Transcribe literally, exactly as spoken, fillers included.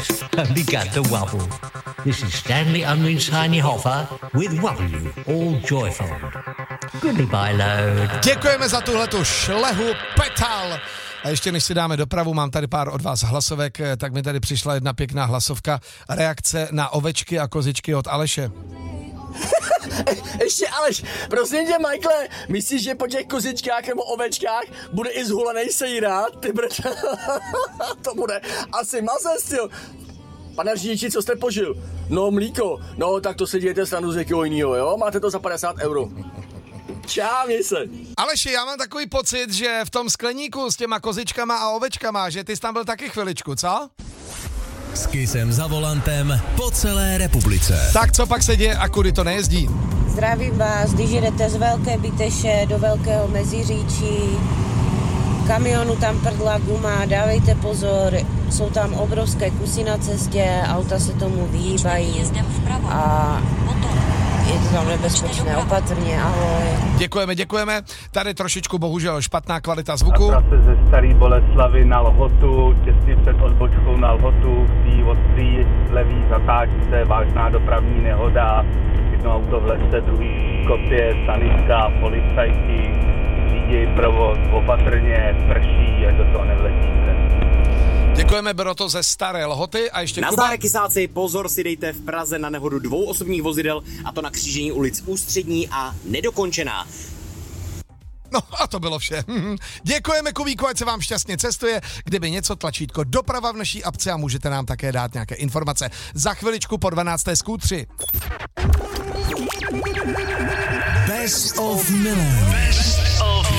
legs and began to wobble. This is Stanley Unwin's Tiny Hoffa with Wobble You, all joyful. Goodbye, load. Děkujeme za tuhletu šlehu petal. A ještě než si dáme dopravu, mám tady pár od vás hlasovek, tak mi tady přišla jedna pěkná hlasovka. Reakce na ovečky a kozičky od Aleše. Ještě Aleš, prosím tě, Michaele, myslíš, že po těch kozičkách nebo ovečkách bude i zhulenej sejra? Ty brč, to bude asi mazec, styl. Pane řidiči, co jste požil? No, mlíko. No, tak to si dějte stranu z jakého jinýho, jo? Máte to za padesát euro. Čau, měj se. Aleši, já mám takový pocit, že v tom skleníku s těma kozičkama a ovečkama, že ty jsi tam byl taky chviličku, co? S Kissem za volantem po celé republice. Tak co pak se děje a kudy to nejezdí? Zdravím vás, když jedete z Velké Byteše do Velkého Meziříčí, kamionu tam prdla guma, dávejte pozor, jsou tam obrovské kusy na cestě, auta se tomu vyhýbají a je to tam nebezpečné, opatrně, ahoj. Děkujeme, děkujeme. Tady trošičku bohužel špatná kvalita zvuku. A se ze Starý Boleslavy na Lhotu, těsně před odbočkou na Lhotu, v té ostrý levý zatáčce, vážná dopravní nehoda, jedno auto v lese, druhý v kopě, sanitka, policajti, říděj provoz, opatrně, prší, ať do toho nevletíte. Děkujeme, bylo to ze Staré Lhoty a ještě Kuba. Nazdar, kysáci, pozor si dejte v Praze na nehodu dvou osobních vozidel, a to na křížení ulic Ústřední a Nedokončená. No a to bylo vše. Děkujeme, Kubíku, ať se vám šťastně cestuje. Kdyby něco, tlačítko doprava v naší apce a můžete nám také dát nějaké informace. Za chviličku po dvanácté skútři. Best of Milan. Best of